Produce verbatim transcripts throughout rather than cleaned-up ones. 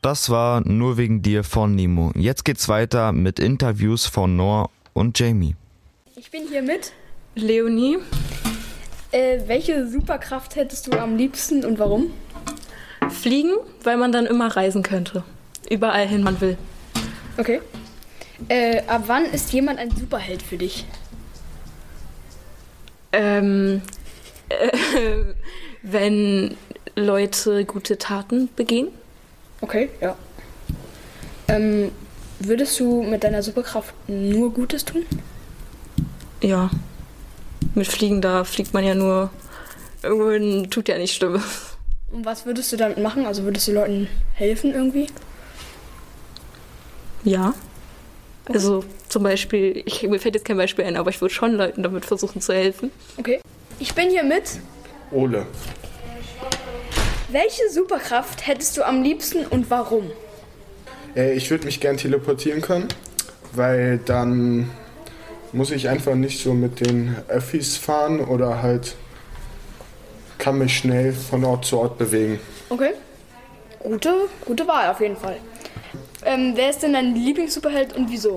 Das war Nur wegen dir von Nemo. Jetzt geht's weiter mit Interviews von Noah und Jamie. Ich bin hier mit Leonie. Äh, welche Superkraft hättest du am liebsten und warum? Fliegen, weil man dann immer reisen könnte. Überall hin man will. Okay. Äh, ab wann ist jemand ein Superheld für dich? Ähm, äh, wenn Leute gute Taten begehen. Okay, ja. Ähm, würdest du mit deiner Superkraft nur Gutes tun? Ja. Mit Fliegen, da fliegt man ja nur irgendwo hin, tut ja nichts Schlimmes. Und was würdest du damit machen? Also würdest du Leuten helfen irgendwie? Ja. Also zum Beispiel, ich, mir fällt jetzt kein Beispiel ein, aber ich würde schon Leuten damit versuchen zu helfen. Okay. Ich bin hier mit Ole. Welche Superkraft hättest du am liebsten und warum? Äh, ich würde mich gern teleportieren können, weil dann muss ich einfach nicht so mit den Öffis fahren oder halt kann mich schnell von Ort zu Ort bewegen. Okay. Gute, gute Wahl auf jeden Fall. Ähm, wer ist denn dein Lieblings-Superheld und wieso?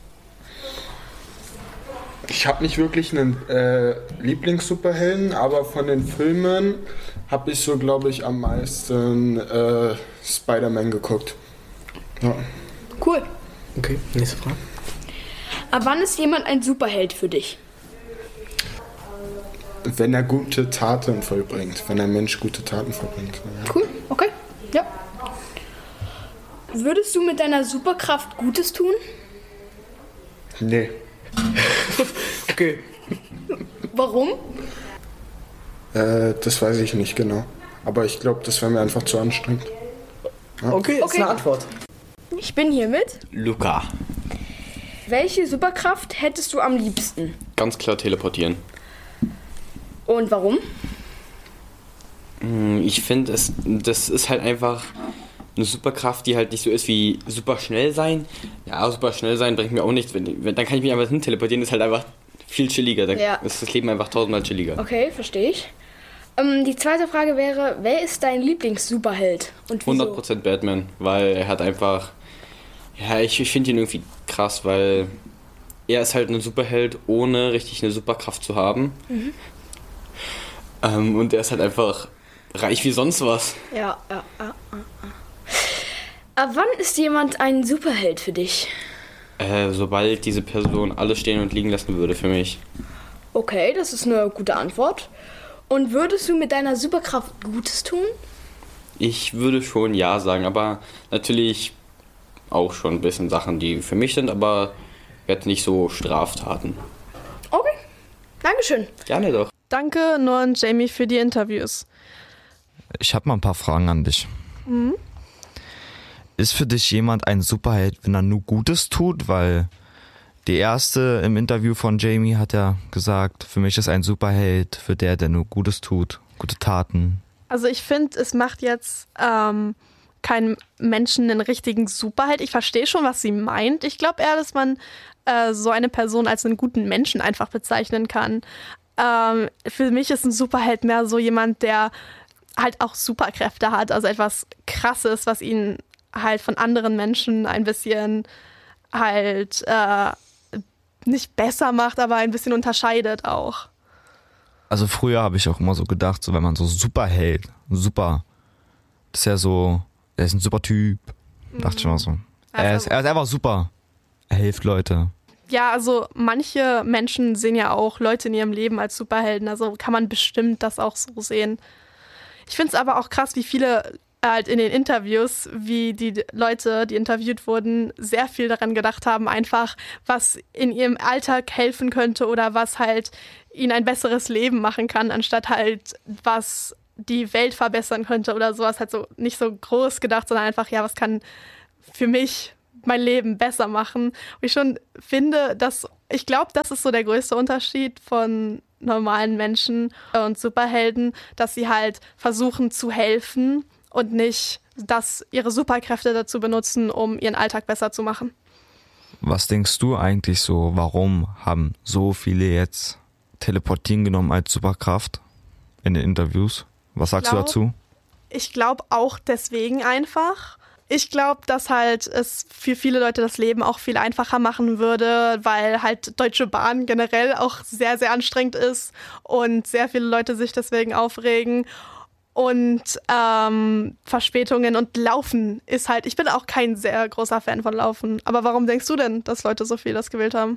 Ich habe nicht wirklich einen äh, Lieblings-Superhelden, aber von den Filmen habe ich so, glaube ich, am meisten äh, Spider-Man geguckt. Ja. Cool. Okay, nächste Frage. Ab wann ist jemand ein Superheld für dich? Wenn er gute Taten vollbringt, wenn ein Mensch gute Taten vollbringt. Ja. Cool, okay, ja. Würdest du mit deiner Superkraft Gutes tun? Nee. Okay. Warum? Äh, das weiß ich nicht genau. Aber ich glaube, das wäre mir einfach zu anstrengend. Ja. Okay, ist Okay. eine Antwort. Ich bin hier mit. Luca. Welche Superkraft hättest du am liebsten? Ganz klar teleportieren. Und warum? Ich finde, es, das ist halt einfach eine Superkraft, die halt nicht so ist wie super schnell sein. Ja, super schnell sein bringt mir auch nichts. Wenn, wenn, dann kann ich mich einfach hin teleportieren, ist halt einfach viel chilliger. Dann Ja. ist das Leben einfach tausendmal chilliger. Okay, verstehe ich. Ähm, die zweite Frage wäre, wer ist dein Lieblings-Superheld? Und wieso? hundert Prozent Batman, weil er hat einfach... Ja, ich, ich finde ihn irgendwie krass, weil er ist halt ein Superheld, ohne richtig eine Superkraft zu haben. Mhm. Ähm, und er ist halt einfach reich wie sonst was. Ja, ja, ja, ja. Ab wann ist jemand ein Superheld für dich? Äh, sobald diese Person alles stehen und liegen lassen würde für mich. Okay, das ist eine gute Antwort. Und würdest du mit deiner Superkraft Gutes tun? Ich würde schon ja sagen, aber natürlich auch schon ein bisschen Sachen, die für mich sind, aber jetzt nicht so Straftaten. Okay, Dankeschön. Gerne doch. Danke, Noah und Jamie, für die Interviews. Ich habe mal ein paar Fragen an dich. Mhm. Ist für dich jemand ein Superheld, wenn er nur Gutes tut? Weil die erste im Interview von Jamie hat ja gesagt, für mich ist ein Superheld für der, der nur Gutes tut, gute Taten. Also ich finde, es macht jetzt ähm, keinen Menschen einen richtigen Superheld. Ich verstehe schon, was sie meint. Ich glaube eher, dass man äh, so eine Person als einen guten Menschen einfach bezeichnen kann. Ähm, für mich ist ein Superheld mehr so jemand, der halt auch Superkräfte hat, also etwas Krasses, was ihn halt von anderen Menschen ein bisschen halt äh, nicht besser macht, aber ein bisschen unterscheidet auch. Also früher habe ich auch immer so gedacht, so wenn man so Superheld, super, das ist ja so, er ist ein super Typ, mhm. dachte ich immer so. Er ist, er ist einfach super, er hilft Leute. Ja, also manche Menschen sehen ja auch Leute in ihrem Leben als Superhelden, also kann man bestimmt das auch so sehen. Ich finde es aber auch krass, wie viele halt in den Interviews, wie die Leute, die interviewt wurden, sehr viel daran gedacht haben, einfach was in ihrem Alltag helfen könnte oder was halt ihnen ein besseres Leben machen kann, anstatt halt was die Welt verbessern könnte oder sowas, halt so nicht so groß gedacht, sondern einfach, ja, was kann für mich mein Leben besser machen. Und ich schon finde, dass, ich glaube, das ist so der größte Unterschied von normalen Menschen und Superhelden, dass sie halt versuchen zu helfen und nicht, dass ihre Superkräfte dazu benutzen, um ihren Alltag besser zu machen. Was denkst du eigentlich so, warum haben so viele jetzt Teleportieren genommen als Superkraft in den Interviews? Was sagst glaub, du dazu? Ich glaube auch deswegen einfach. Ich glaube, dass halt es für viele Leute das Leben auch viel einfacher machen würde, weil halt Deutsche Bahn generell auch sehr, sehr anstrengend ist und sehr viele Leute sich deswegen aufregen. Und ähm, Verspätungen und Laufen ist halt, ich bin auch kein sehr großer Fan von Laufen. Aber warum denkst du denn, dass Leute so viel das gewählt haben?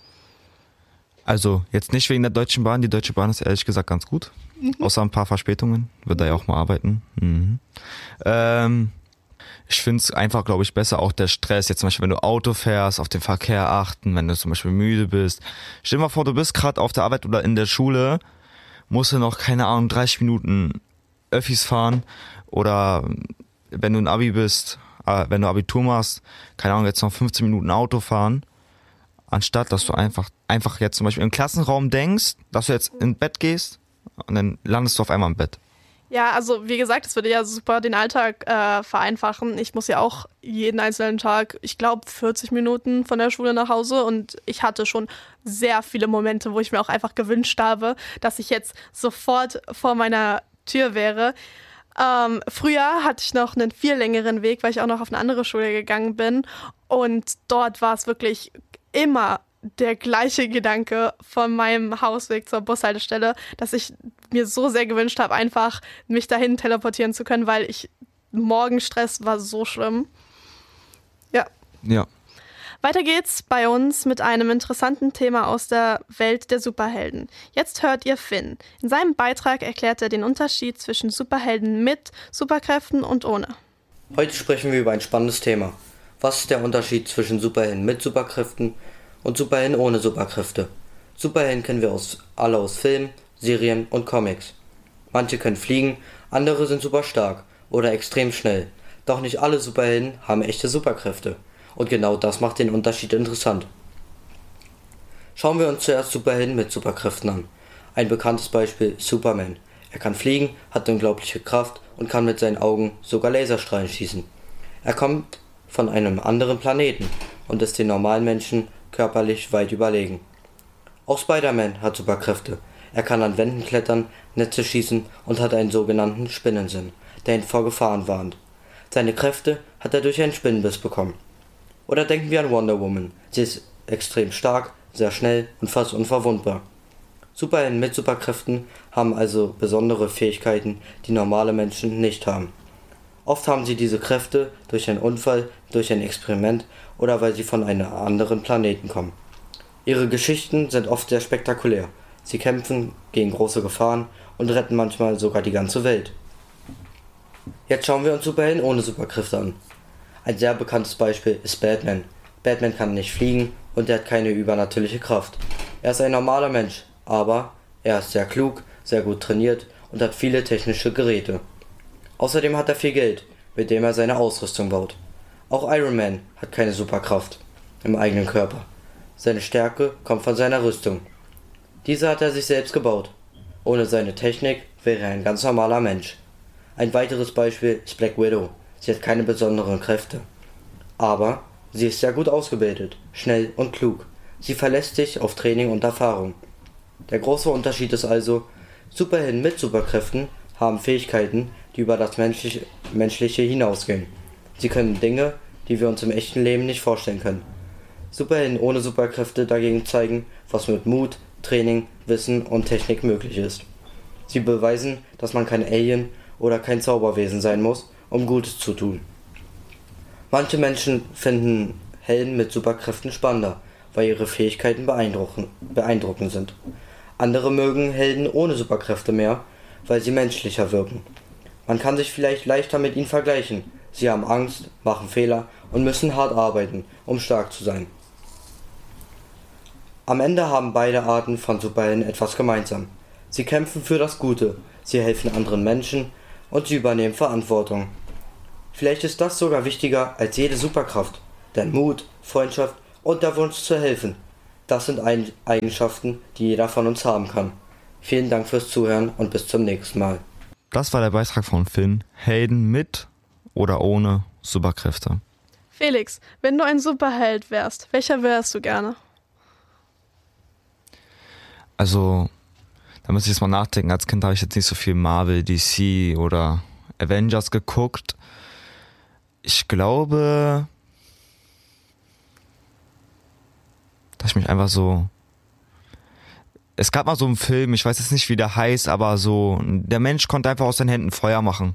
Also jetzt nicht wegen der Deutschen Bahn. Die Deutsche Bahn ist ehrlich gesagt ganz gut. Mhm. Außer ein paar Verspätungen. Wird da ja auch mal arbeiten. Mhm. Ähm... Ich finde es einfach, glaube ich, besser auch der Stress. Jetzt zum Beispiel, wenn du Auto fährst, auf den Verkehr achten, wenn du zum Beispiel müde bist. Stell dir mal vor, du bist gerade auf der Arbeit oder in der Schule, musst du noch, keine Ahnung, dreißig Minuten Öffis fahren. Oder wenn du ein Abi bist, äh, wenn du Abitur machst, keine Ahnung, jetzt noch fünfzehn Minuten Auto fahren. Anstatt, dass du einfach, einfach jetzt zum Beispiel im Klassenraum denkst, dass du jetzt ins Bett gehst und dann landest du auf einmal im Bett. Ja, also wie gesagt, es würde ja super den Alltag äh, vereinfachen. Ich muss ja auch jeden einzelnen Tag, ich glaube, vierzig Minuten von der Schule nach Hause und ich hatte schon sehr viele Momente, wo ich mir auch einfach gewünscht habe, dass ich jetzt sofort vor meiner Tür wäre. Ähm, früher hatte ich noch einen viel längeren Weg, weil ich auch noch auf eine andere Schule gegangen bin und dort war es wirklich immer der gleiche Gedanke von meinem Hausweg zur Bushaltestelle, dass ich mir so sehr gewünscht habe, einfach mich dahin teleportieren zu können, weil ich Morgenstress war so schlimm. Ja. Ja. Weiter geht's bei uns mit einem interessanten Thema aus der Welt der Superhelden. Jetzt hört ihr Finn. In seinem Beitrag erklärt er den Unterschied zwischen Superhelden mit Superkräften und ohne. Heute sprechen wir über ein spannendes Thema. Was ist der Unterschied zwischen Superhelden mit Superkräften und Superhelden ohne Superkräfte? Superhelden kennen wir aus, alle aus Filmen, Serien und Comics. Manche können fliegen, andere sind super stark oder extrem schnell. Doch nicht alle Superhelden haben echte Superkräfte. Und genau das macht den Unterschied interessant. Schauen wir uns zuerst Superhelden mit Superkräften an. Ein bekanntes Beispiel ist Superman. Er kann fliegen, hat unglaubliche Kraft und kann mit seinen Augen sogar Laserstrahlen schießen. Er kommt von einem anderen Planeten und ist den normalen Menschen körperlich weit überlegen. Auch Spider-Man hat Superkräfte. Er kann an Wänden klettern, Netze schießen und hat einen sogenannten Spinnensinn, der ihn vor Gefahren warnt. Seine Kräfte hat er durch einen Spinnenbiss bekommen. Oder denken wir an Wonder Woman. Sie ist extrem stark, sehr schnell und fast unverwundbar. Superhelden mit Superkräften haben also besondere Fähigkeiten, die normale Menschen nicht haben. Oft haben sie diese Kräfte durch einen Unfall, durch ein Experiment oder weil sie von einem anderen Planeten kommen. Ihre Geschichten sind oft sehr spektakulär. Sie kämpfen gegen große Gefahren und retten manchmal sogar die ganze Welt. Jetzt schauen wir uns Superhelden ohne Superkräfte an. Ein sehr bekanntes Beispiel ist Batman. Batman kann nicht fliegen und er hat keine übernatürliche Kraft. Er ist ein normaler Mensch, aber er ist sehr klug, sehr gut trainiert und hat viele technische Geräte. Außerdem hat er viel Geld, mit dem er seine Ausrüstung baut. Auch Iron Man hat keine Superkraft im eigenen Körper. Seine Stärke kommt von seiner Rüstung. Diese hat er sich selbst gebaut. Ohne seine Technik wäre er ein ganz normaler Mensch. Ein weiteres Beispiel ist Black Widow. Sie hat keine besonderen Kräfte. Aber sie ist sehr gut ausgebildet, schnell und klug. Sie verlässt sich auf Training und Erfahrung. Der große Unterschied ist also, Superhelden mit Superkräften haben Fähigkeiten, die über das Menschliche, Menschliche hinausgehen. Sie können Dinge, die wir uns im echten Leben nicht vorstellen können. Superhelden ohne Superkräfte dagegen zeigen, was mit Mut, Training, Wissen und Technik möglich ist. Sie beweisen, dass man kein Alien oder kein Zauberwesen sein muss, um Gutes zu tun. Manche Menschen finden Helden mit Superkräften spannender, weil ihre Fähigkeiten beeindruckend sind. Andere mögen Helden ohne Superkräfte mehr, weil sie menschlicher wirken. Man kann sich vielleicht leichter mit ihnen vergleichen. Sie haben Angst, machen Fehler und müssen hart arbeiten, um stark zu sein. Am Ende haben beide Arten von Superhelden etwas gemeinsam. Sie kämpfen für das Gute, sie helfen anderen Menschen und sie übernehmen Verantwortung. Vielleicht ist das sogar wichtiger als jede Superkraft, denn Mut, Freundschaft und der Wunsch zu helfen, das sind Eigenschaften, die jeder von uns haben kann. Vielen Dank fürs Zuhören und bis zum nächsten Mal. Das war der Beitrag von Finn. Helden mit oder ohne Superkräfte. Felix, wenn du ein Superheld wärst, welcher wärst du gerne? Also, da muss ich jetzt mal nachdenken. Als Kind habe ich jetzt nicht so viel Marvel, D C oder Avengers geguckt. Ich glaube, dass ich mich einfach so... Es gab mal so einen Film, ich weiß jetzt nicht, wie der heißt, aber so, der Mensch konnte einfach aus seinen Händen Feuer machen.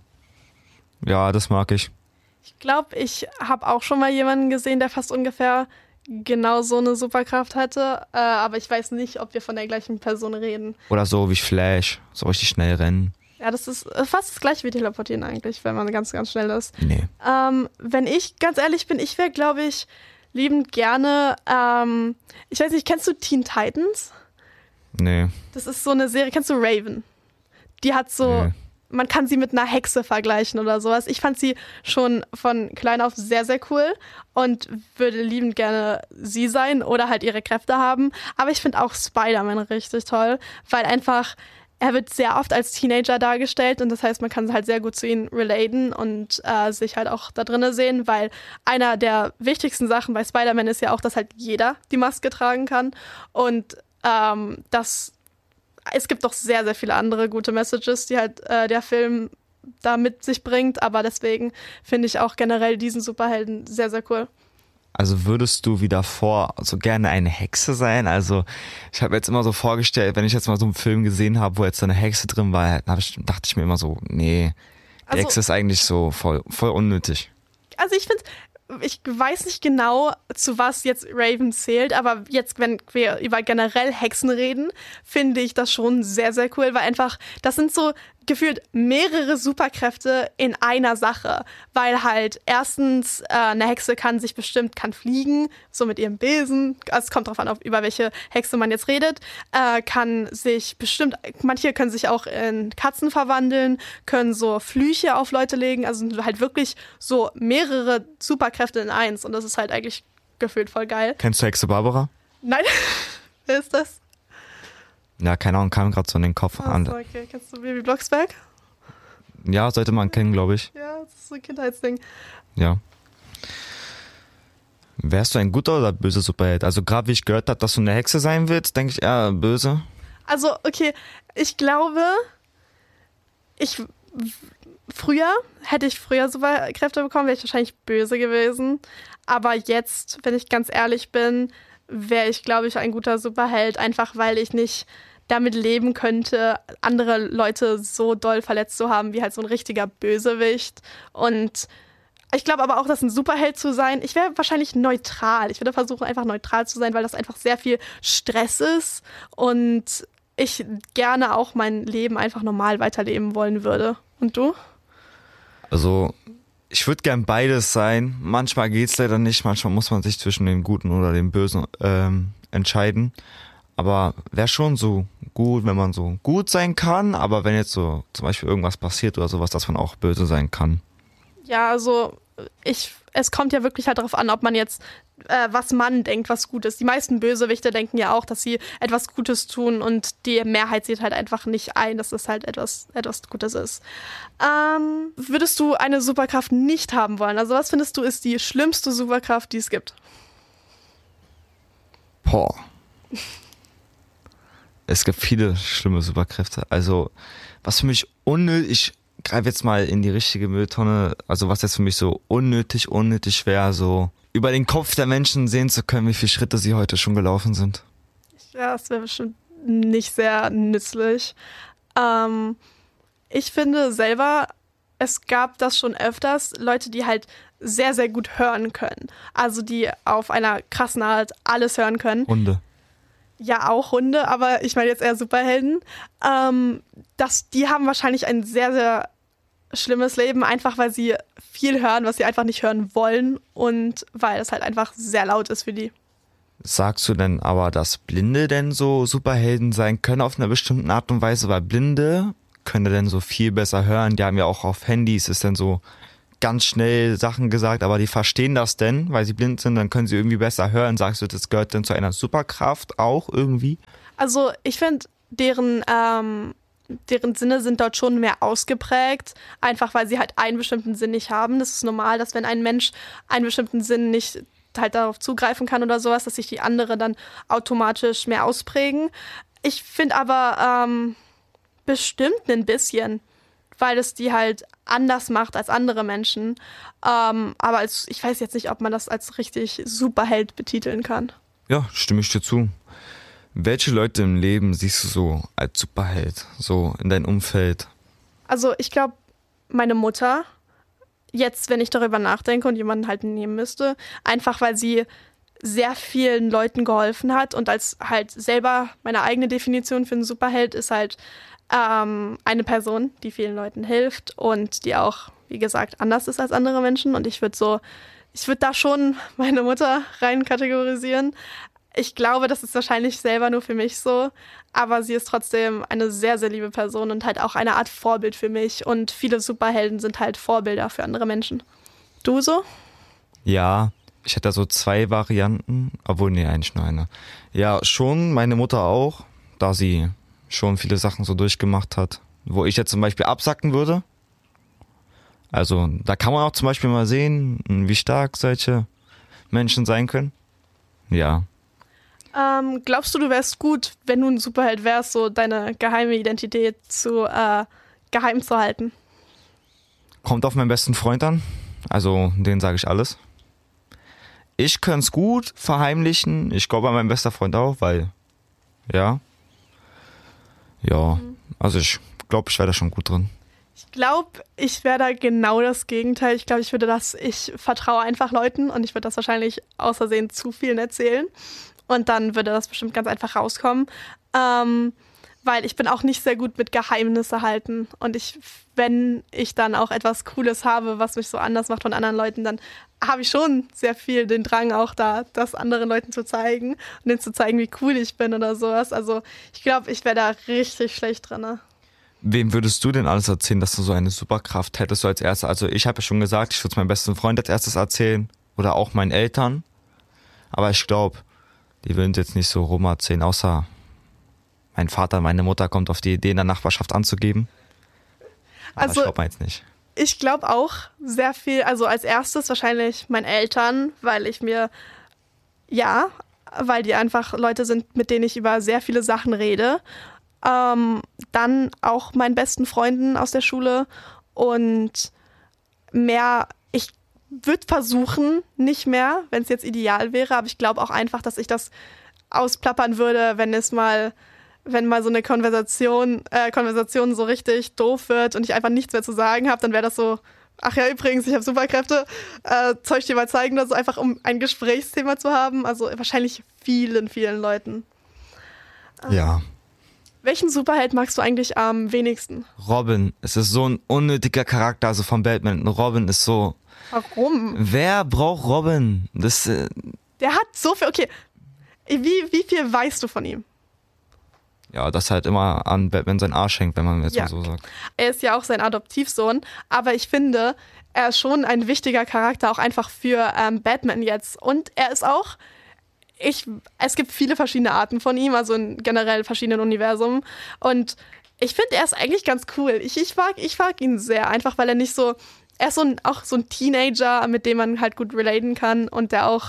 Ja, das mag ich. Ich glaube, ich habe auch schon mal jemanden gesehen, der fast ungefähr genau so eine Superkraft hatte, äh, aber ich weiß nicht, ob wir von der gleichen Person reden. Oder so wie Flash, so richtig schnell rennen. Ja, das ist äh, fast das gleiche wie Teleportieren eigentlich, wenn man ganz, ganz schnell ist. Nee. Ähm, wenn ich ganz ehrlich bin, ich wäre, glaube ich, liebend gerne, ähm, ich weiß nicht, kennst du Teen Titans? Nee. Das ist so eine Serie, kennst du Raven? Die hat so, Nee. man kann sie mit einer Hexe vergleichen oder sowas. Ich fand sie schon von klein auf sehr, sehr cool und würde liebend gerne sie sein oder halt ihre Kräfte haben. Aber ich finde auch Spider-Man richtig toll, weil einfach, er wird sehr oft als Teenager dargestellt und das heißt, man kann halt sehr gut zu ihm relaten und äh, sich halt auch da drinnen sehen, weil einer der wichtigsten Sachen bei Spider-Man ist ja auch, dass halt jeder die Maske tragen kann und ähm, das es gibt doch sehr, sehr viele andere gute Messages, die halt äh, der Film da mit sich bringt, aber deswegen finde ich auch generell diesen Superhelden sehr, sehr cool. Also würdest du wie davor so gerne eine Hexe sein? Also ich habe jetzt immer so vorgestellt, wenn ich jetzt mal so einen Film gesehen habe, wo jetzt so eine Hexe drin war, dann hab ich, dachte ich mir immer so, nee, die Also- Hexe ist eigentlich so voll, voll unnötig. Also ich finde, ich weiß nicht genau, zu was jetzt Raven zählt, aber jetzt, wenn wir über generell Hexen reden, finde ich das schon sehr, sehr cool, weil einfach, das sind so gefühlt mehrere Superkräfte in einer Sache, weil halt erstens äh, eine Hexe kann sich bestimmt, kann fliegen, so mit ihrem Besen, also es kommt drauf an, ob, über welche Hexe man jetzt redet, äh, kann sich bestimmt, manche können sich auch in Katzen verwandeln, können so Flüche auf Leute legen, also sind halt wirklich so mehrere Superkräfte in eins und das ist halt eigentlich gefühlt voll geil. Kennst du Hexe Barbara? Nein, wer ist das? Ja, keine Ahnung, kam gerade so in den Kopf. Ach so, okay. Kennst du Baby Blocksberg? Ja, sollte man kennen, glaube ich. Ja, das ist so ein Kindheitsding. Ja. Wärst du ein guter oder böser Superheld? Also gerade wie ich gehört habe, dass du eine Hexe sein willst, denke ich eher böse. Also, okay, ich glaube, ich früher, hätte ich früher Superkräfte bekommen, wäre ich wahrscheinlich böse gewesen. Aber jetzt, wenn ich ganz ehrlich bin, wäre ich, glaube ich, ein guter Superheld, einfach weil ich nicht damit leben könnte, andere Leute so doll verletzt zu haben, wie halt so ein richtiger Bösewicht. Und ich glaube aber auch, dass ein Superheld zu sein, ich wäre wahrscheinlich neutral. Ich würde versuchen, einfach neutral zu sein, weil das einfach sehr viel Stress ist und ich gerne auch mein Leben einfach normal weiterleben wollen würde. Und du? Also, ich würde gern beides sein. Manchmal geht's leider nicht. Manchmal muss man sich zwischen dem Guten oder dem Bösen ähm, entscheiden. Aber wäre schon so gut, wenn man so gut sein kann. Aber wenn jetzt so zum Beispiel irgendwas passiert oder sowas, dass man auch böse sein kann. Ja, also ich, es kommt ja wirklich halt darauf an, ob man jetzt, äh, was man denkt, was gut ist. Die meisten Bösewichte denken ja auch, dass sie etwas Gutes tun und die Mehrheit sieht halt einfach nicht ein, dass das halt etwas, etwas Gutes ist. Ähm, würdest du eine Superkraft nicht haben wollen? Also was findest du ist die schlimmste Superkraft, die es gibt? Boah. Es gibt viele schlimme Superkräfte. Also, was für mich unnötig, ich greife jetzt mal in die richtige Mülltonne, also was jetzt für mich so unnötig, unnötig wäre, so über den Kopf der Menschen sehen zu können, wie viele Schritte sie heute schon gelaufen sind. Ja, das wäre bestimmt nicht sehr nützlich. Ähm, ich finde selber, es gab das schon öfters, Leute, die halt sehr, sehr gut hören können. Also die auf einer krassen Art alles hören können. Hunde. Ja, auch Hunde, aber ich meine jetzt eher Superhelden. Ähm, das, die haben wahrscheinlich ein sehr, sehr schlimmes Leben, einfach weil sie viel hören, was sie einfach nicht hören wollen und weil es halt einfach sehr laut ist für die. Sagst du denn aber, dass Blinde denn so Superhelden sein können auf einer bestimmten Art und Weise? Weil Blinde können denn so viel besser hören. Die haben ja auch auf Handys, ist dann so ganz schnell Sachen gesagt, aber die verstehen das denn, weil sie blind sind, dann können sie irgendwie besser hören. Sagst du, das gehört denn zu einer Superkraft auch irgendwie? Also ich finde, deren, ähm, deren Sinne sind dort schon mehr ausgeprägt, einfach weil sie halt einen bestimmten Sinn nicht haben. Das ist normal, dass wenn ein Mensch einen bestimmten Sinn nicht halt darauf zugreifen kann oder sowas, dass sich die andere dann automatisch mehr ausprägen. Ich finde aber ähm, bestimmt ein bisschen, weil es die halt anders macht als andere Menschen. Ähm, aber als, ich weiß jetzt nicht, ob man das als richtig Superheld betiteln kann. Ja, stimme ich dir zu. Welche Leute im Leben siehst du so als Superheld, so in deinem Umfeld? Also ich glaube, meine Mutter, jetzt, wenn ich darüber nachdenke und jemanden halt nehmen müsste, einfach weil sie sehr vielen Leuten geholfen hat und als halt selber meine eigene Definition für einen Superheld ist halt ähm, eine Person, die vielen Leuten hilft und die auch, wie gesagt, anders ist als andere Menschen. Und ich würde so, ich würde da schon meine Mutter rein kategorisieren. Ich glaube, das ist wahrscheinlich selber nur für mich so, aber sie ist trotzdem eine sehr, sehr liebe Person und halt auch eine Art Vorbild für mich. Und viele Superhelden sind halt Vorbilder für andere Menschen. Du so? Ja, ich hätte da so zwei Varianten, obwohl, nee, eigentlich nur eine. Ja, schon meine Mutter auch, da sie schon viele Sachen so durchgemacht hat, wo ich jetzt zum Beispiel absacken würde. Also da kann man auch zum Beispiel mal sehen, wie stark solche Menschen sein können. Ja. Ähm, glaubst du, du wärst gut, wenn du ein Superheld wärst, so deine geheime Identität zu äh, geheim zu halten? Kommt auf meinen besten Freund an, also denen sage ich alles. Ich könnte es gut verheimlichen. Ich glaube an meinen besten Freund auch, weil, ja. Ja, also ich glaube, ich wäre da schon gut drin. Ich glaube, ich wäre da genau das Gegenteil. Ich glaube, ich würde das, ich vertraue einfach Leuten und ich würde das wahrscheinlich aus Versehen zu vielen erzählen. Und dann würde das bestimmt ganz einfach rauskommen. Ähm, weil ich bin auch nicht sehr gut mit Geheimnisse halten. Und ich, wenn ich dann auch etwas Cooles habe, was mich so anders macht von anderen Leuten, dann habe ich schon sehr viel den Drang auch da, das anderen Leuten zu zeigen und denen zu zeigen, wie cool ich bin oder sowas. Also ich glaube, ich wäre da richtig schlecht drin. Ne? Wem würdest du denn alles erzählen, dass du so eine Superkraft hättest du als Erster? Also ich habe ja schon gesagt, ich würde es meinem besten Freund als erstes erzählen oder auch meinen Eltern. Aber ich glaube, die würden jetzt nicht so rum erzählen, außer mein Vater, meine Mutter kommt auf die Idee, in der Nachbarschaft anzugeben. Aber also, ich glaube jetzt nicht. Ich glaube auch sehr viel, also als erstes wahrscheinlich meinen Eltern, weil ich mir, ja, weil die einfach Leute sind, mit denen ich über sehr viele Sachen rede. Ähm, dann auch meinen besten Freunden aus der Schule und mehr, ich würde versuchen, nicht mehr, wenn es jetzt ideal wäre, aber ich glaube auch einfach, dass ich das ausplappern würde, wenn es mal, wenn mal so eine Konversation, äh, Konversation so richtig doof wird und ich einfach nichts mehr zu sagen habe, dann wäre das so, ach ja, übrigens, ich habe Superkräfte, äh, soll ich dir mal zeigen, oder so, einfach um ein Gesprächsthema zu haben, also wahrscheinlich vielen, vielen Leuten. Ja. Welchen Superheld magst du eigentlich am wenigsten? Robin, es ist so ein unnötiger Charakter, also von Batman. Robin ist so... Warum? Wer braucht Robin? Das... Äh Der hat so viel, okay, wie, wie viel weißt du von ihm? Ja, das halt immer an Batman seinen Arsch hängt, wenn man jetzt Ja. mal so sagt. Er ist ja auch sein Adoptivsohn, aber ich finde, er ist schon ein wichtiger Charakter, auch einfach für ähm, Batman jetzt. Und er ist auch, ich, es gibt viele verschiedene Arten von ihm, also in generell verschiedenen Universen. Und ich finde, er ist eigentlich ganz cool. Ich, ich, mag, ich mag ihn sehr, einfach weil er nicht so, er ist so ein, auch so ein Teenager, mit dem man halt gut relaten kann und der auch,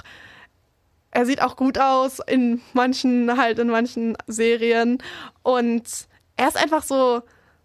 er sieht auch gut aus in manchen, halt in manchen Serien. Und er ist einfach so,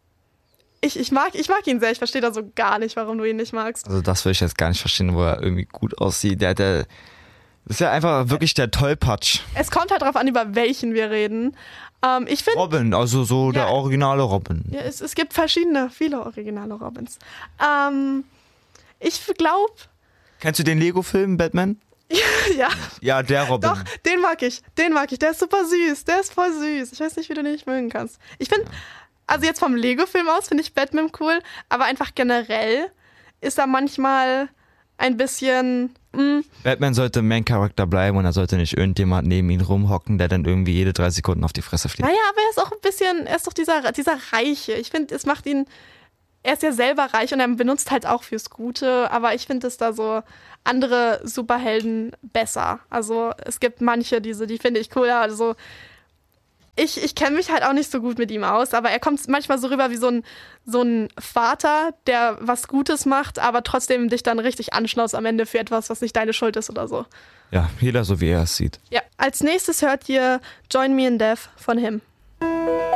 ich, ich, mag, ich mag ihn sehr. Ich verstehe da so gar nicht, warum du ihn nicht magst. Also das will ich jetzt gar nicht verstehen, wo er irgendwie gut aussieht. Der, der das ist ja einfach wirklich der Tollpatsch. Es kommt halt darauf an, über welchen wir reden. Ähm, ich finde, Robin, also so Ja. der originale Robin. ja, es, es gibt verschiedene, viele originale Robins. Ähm, ich glaube, Kennst du den Lego-Film Batman? ja, Ja, der Robin. doch, den mag ich. Den mag ich. Der ist super süß. Der ist voll süß. Ich weiß nicht, wie du den nicht mögen kannst. Ich finde, also jetzt vom Lego-Film aus finde ich Batman cool, aber einfach generell ist er manchmal ein bisschen, mh, Batman sollte Main-Charakter bleiben und er sollte nicht irgendjemand neben ihn rumhocken, der dann irgendwie jede drei Sekunden auf die Fresse fliegt. naja, aber er ist auch ein bisschen, er ist doch dieser, dieser Reiche. Ich finde, es macht ihn, er ist ja selber reich und er benutzt halt auch fürs Gute, aber ich finde es da so andere Superhelden besser. Also es gibt manche, diese, die finde ich cooler. Also ich, ich kenne mich halt auch nicht so gut mit ihm aus, aber er kommt manchmal so rüber wie so ein, so ein Vater, der was Gutes macht, aber trotzdem dich dann richtig anschnauzt am Ende für etwas, was nicht deine Schuld ist oder so. Ja, jeder so wie er es sieht. Ja, als nächstes hört ihr Join Me in Death von Him.